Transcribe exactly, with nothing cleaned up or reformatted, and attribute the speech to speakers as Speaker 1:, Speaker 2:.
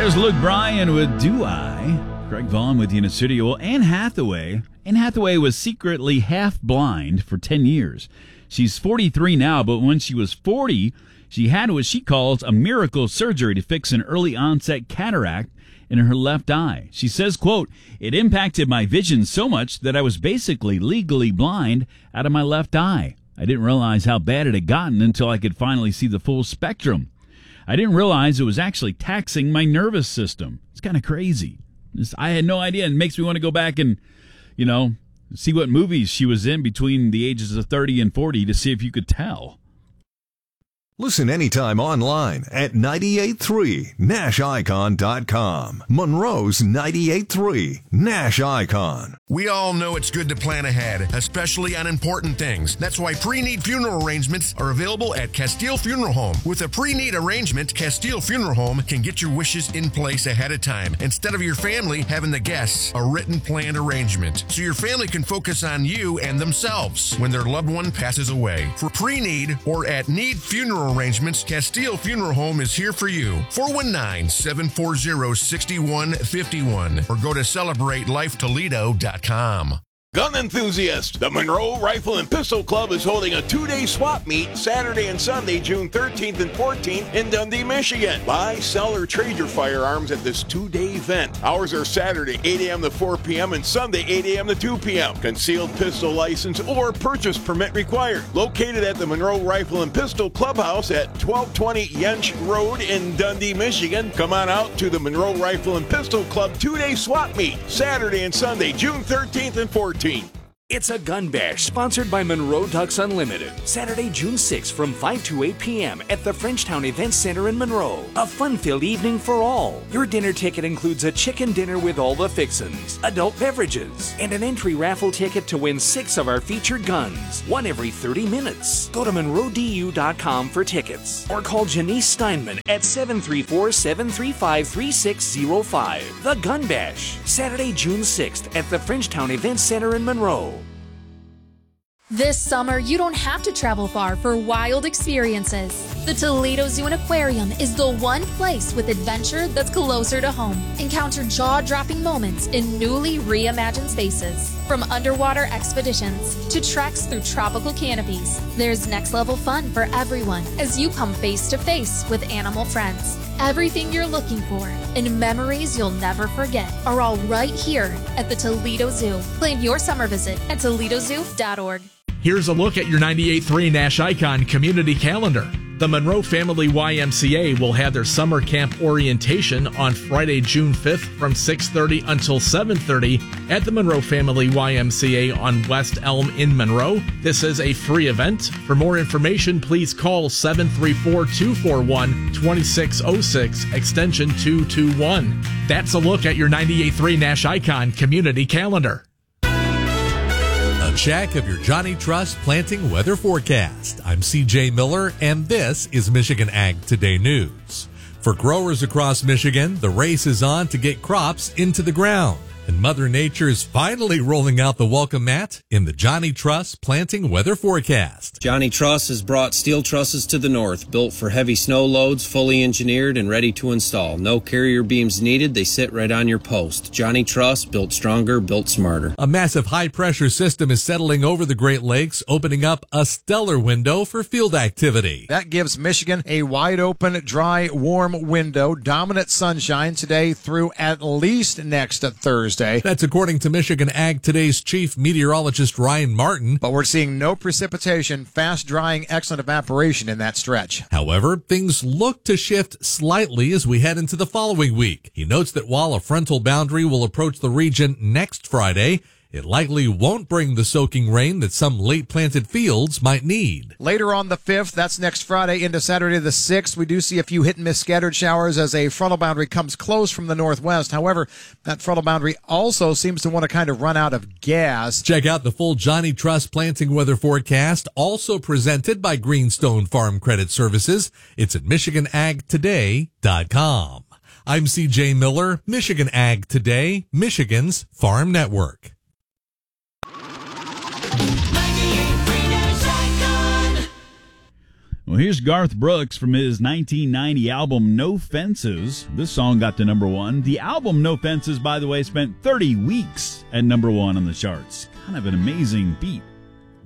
Speaker 1: There's Luke Bryan with Do I. Greg Vaughn with you in the studio. Well, Anne Hathaway. Anne Hathaway was secretly half blind for ten years. She's forty-three now, but when she was forty, she had what she calls a miracle surgery to fix an early onset cataract in her left eye. She says, quote, "It impacted my vision so much that I was basically legally blind out of my left eye. I didn't realize how bad it had gotten until I could finally see the full spectrum. I didn't realize it was actually taxing my nervous system." It's kind of crazy. It's, I had no idea. It makes me want to go back and, you know, see what movies she was in between the ages of thirty and forty to see if you could tell.
Speaker 2: Listen anytime online at ninety-eight three Nash Icon dot com. Monroe's ninety-eight three Nash Icon.
Speaker 3: We all know it's good to plan ahead, especially on important things. That's why pre-need funeral arrangements are available at Castile Funeral Home. With a pre-need arrangement, Castile Funeral Home can get your wishes in place ahead of time, instead of your family having the guests a written planned arrangement, so your family can focus on you and themselves when their loved one passes away. For pre-need or at need funeral arrangements, Castile Funeral Home is here for you. four one nine, seven four zero, six one five one or go to celebrate life toledo dot com.
Speaker 4: Gun enthusiasts, the Monroe Rifle and Pistol Club is holding a two-day swap meet Saturday and Sunday, June thirteenth and fourteenth in Dundee, Michigan. Buy, sell, or trade your firearms at this two-day event. Hours are Saturday, eight a.m. to four p.m. and Sunday, eight a.m. to two p.m. Concealed pistol license or purchase permit required. Located at the Monroe Rifle and Pistol Clubhouse at twelve twenty Yench Road in Dundee, Michigan. Come on out to the Monroe Rifle and Pistol Club two-day swap meet Saturday and Sunday, June thirteenth and fourteenth.
Speaker 5: It's a gun bash sponsored by Monroe Ducks Unlimited. Saturday, June sixth from five to eight p.m. at the Frenchtown Event Center in Monroe. A fun-filled evening for all. Your dinner ticket includes a chicken dinner with all the fixins, adult beverages, and an entry raffle ticket to win six of our featured guns, one every thirty minutes. Go to monroe d u dot com for tickets or call Janice Steinman at seven three four, seven three five, three six zero five. The Gun Bash, Saturday, June sixth at the Frenchtown Event Center in Monroe.
Speaker 6: This summer, you don't have to travel far for wild experiences. The Toledo Zoo and Aquarium is the one place with adventure that's closer to home. Encounter jaw-dropping moments in newly reimagined spaces. From underwater expeditions to treks through tropical canopies, there's next-level fun for everyone as you come face-to-face with animal friends. Everything you're looking for and memories you'll never forget are all right here at the Toledo Zoo. Plan your summer visit at toledo zoo dot org.
Speaker 7: Here's a look at your ninety-eight point three Nash Icon community calendar. The Monroe Family Y M C A will have their summer camp orientation on Friday, June fifth from six thirty until seven thirty at the Monroe Family Y M C A on West Elm in Monroe. This is a free event. For more information, please call seven three four, two four one, two six zero six, extension two two one. That's a look at your ninety-eight point three Nash Icon community calendar.
Speaker 8: A check of your Johnny Trust planting weather forecast. I'm C J Miller, and this is Michigan Ag Today News. For growers across Michigan, the race is on to get crops into the ground. And Mother Nature is finally rolling out the welcome mat in the Johnny Truss planting weather forecast.
Speaker 9: Johnny Truss has brought steel trusses to the north, built for heavy snow loads, fully engineered and ready to install. No carrier beams needed. They sit right on your post. Johnny Truss, built stronger, built smarter.
Speaker 8: A massive high-pressure system is settling over the Great Lakes, opening up a stellar window for field activity.
Speaker 10: That gives Michigan a wide-open, dry, warm window. Dominant sunshine today through at least next Thursday.
Speaker 8: That's according to Michigan Ag Today's chief meteorologist Ryan Martin.
Speaker 10: But we're seeing no precipitation, fast drying, excellent evaporation in that stretch.
Speaker 8: However, things look to shift slightly as we head into the following week. He notes that while a frontal boundary will approach the region next Friday, it likely won't bring the soaking rain that some late-planted fields might need.
Speaker 10: Later on the fifth, that's next Friday into Saturday the sixth, we do see a few hit-and-miss scattered showers as a frontal boundary comes close from the northwest. However, that frontal boundary also seems to want to kind of run out of gas.
Speaker 8: Check out the full Johnny Truss planting weather forecast, also presented by Greenstone Farm Credit Services. It's at michigan ag today dot com. I'm C J Miller, Michigan Ag Today, Michigan's Farm Network.
Speaker 1: Well, here's Garth Brooks from his nineteen ninety album No Fences. This song got to number one. The album No Fences, by the way, spent thirty weeks at number one on the charts. Kind of an amazing feat.